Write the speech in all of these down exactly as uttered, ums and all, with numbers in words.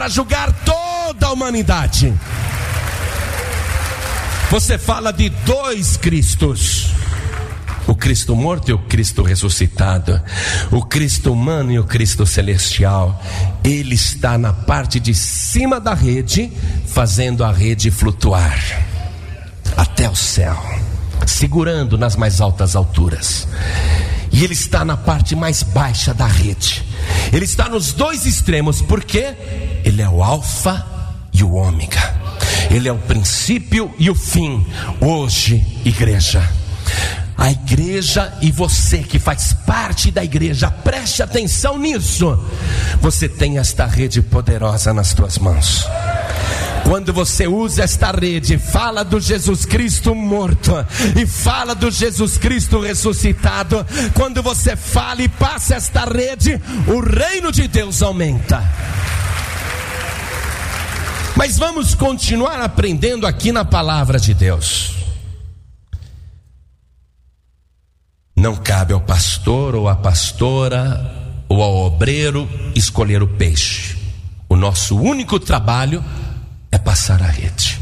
para julgar toda a humanidade. Você fala de dois Cristos: o Cristo morto e o Cristo ressuscitado, o Cristo humano e o Cristo celestial. Ele está na parte de cima da rede, fazendo a rede flutuar até o céu, segurando nas mais altas alturas. E ele está na parte mais baixa da rede. Ele está nos dois extremos, porque ele é o alfa e o ômega. Ele é o princípio e o fim. Hoje, igreja, a igreja e você que faz parte da igreja, preste atenção nisso. Você tem esta rede poderosa nas tuas mãos. Quando você usa esta rede, fala do Jesus Cristo morto e fala do Jesus Cristo ressuscitado. Quando você fala e passa esta rede, o reino de Deus aumenta. Mas vamos continuar aprendendo aqui na palavra de Deus. Não cabe ao pastor ou à pastora ou ao obreiro escolher o peixe. O nosso único trabalho é passar a rede.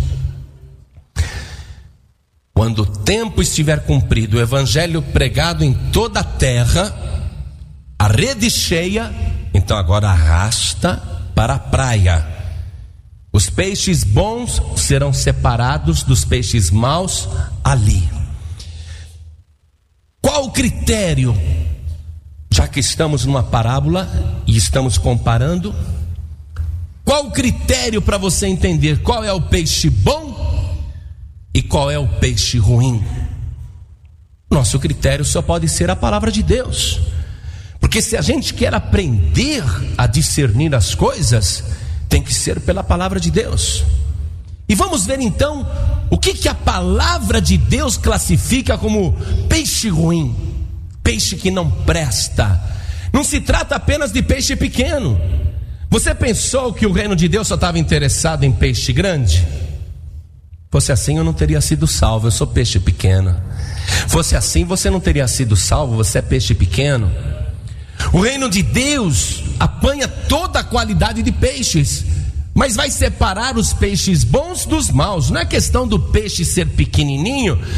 Quando o tempo estiver cumprido, o evangelho pregado em toda a terra, a rede cheia, então agora arrasta para a praia. Os peixes bons serão separados dos peixes maus ali. Qual o critério? Já que estamos numa parábola e estamos comparando, qual o critério para você entender qual é o peixe bom e qual é o peixe ruim? Nosso critério só pode ser a palavra de Deus. Porque se a gente quer aprender a discernir as coisas, tem que ser pela palavra de Deus. E vamos ver então o que, que a palavra de Deus classifica como peixe ruim, peixe que não presta. Não se trata apenas de peixe pequeno. Você pensou que o reino de Deus só estava interessado em peixe grande? Fosse assim, eu não teria sido salvo. Eu sou peixe pequeno. Fosse assim, você não teria sido salvo. Você é peixe pequeno. O reino de Deus apanha toda a qualidade de peixes, mas vai separar os peixes bons dos maus. Não é questão do peixe ser pequenininho